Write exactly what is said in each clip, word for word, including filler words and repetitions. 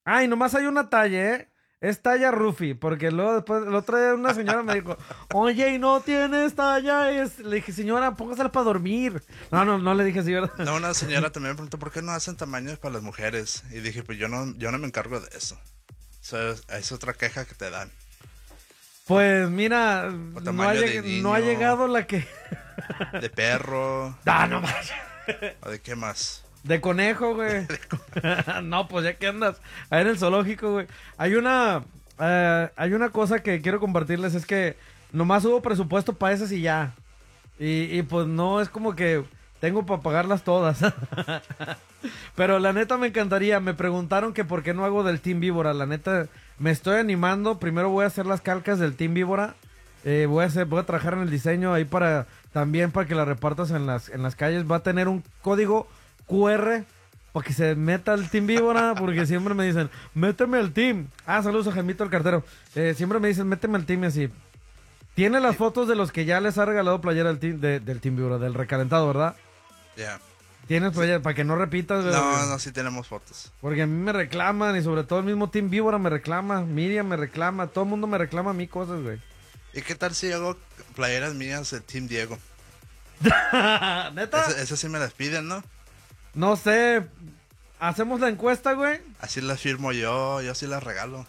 Ay, nomás hay una talla, ¿eh? Es talla Rufi, porque luego después, el otro día una señora me dijo, oye, ¿y no tienes talla? Es... Le dije, señora, póngasela para dormir. No, no, no le dije así, ¿verdad? No, una señora también me preguntó, ¿por qué no hacen tamaños para las mujeres? Y dije, pues yo no, yo no me encargo de eso. Eso es, es otra queja que te dan. Pues mira, O no ha, tamaño de lleg- no ha niño. llegado la que... De perro. Ah, no más. ¿O de qué más? De conejo, güey. No, pues ya que andas ahí en el zoológico, güey. Hay una, eh, hay una cosa que quiero compartirles, es que nomás hubo presupuesto para esas y ya. Y, y pues no es como que tengo para pagarlas todas. Pero la neta me encantaría. Me preguntaron que por qué no hago del Team Víbora. La neta me estoy animando. Primero voy a hacer las calcas del Team Víbora. Eh, voy a hacer, voy a trabajar en el diseño ahí para también para que la repartas en las en las calles. Va a tener un código Q R para que se meta el Team Víbora, porque siempre me dicen, méteme al team. Ah, saludos a Jaimito el cartero. Eh, siempre me dicen, méteme al team y así. Tiene las fotos de los que ya les ha regalado playera del team, de- del Team Víbora, del recalentado, ¿verdad? Ya. Tienes playera, para que no repitas. güey, No, no, sí tenemos fotos. Porque a mí me reclaman y sobre todo el mismo Team Víbora me reclama, Miriam me reclama, todo el mundo me reclama a mí cosas, güey. ¿Y qué tal si hago playeras mías del Team Diego? ¿Neta? Esas esas sí me las piden, ¿no? No sé. Hacemos la encuesta, güey. Así las firmo yo, yo sí las regalo.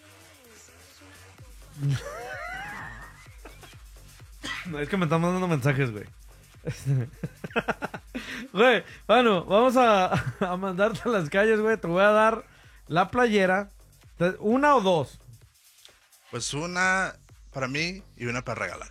No, es que me están mandando mensajes, güey. Güey, bueno, vamos a, a mandarte a las calles, güey. Te voy a dar la playera. Te- Una o dos. Pues una para mí y una para regalar.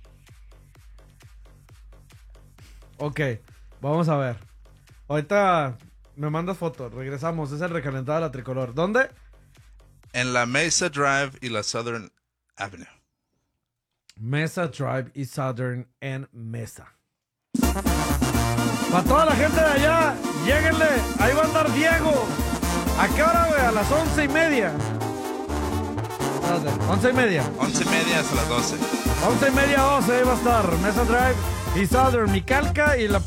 Ok, vamos a ver. Ahorita me mandas fotos. Regresamos. Es el recalentado de la tricolor. ¿Dónde? En la Mesa Drive y la Southern Avenue. Mesa Drive y Southern en Mesa. Para toda la gente de allá, lléguenle. Ahí va a andar Diego. ¿A qué hora, güey? A las once y media. Espérate, once y media. Once y media hasta las doce. Once y media, doce, ahí va a estar. Mesa Drive y Southern, mi calca y la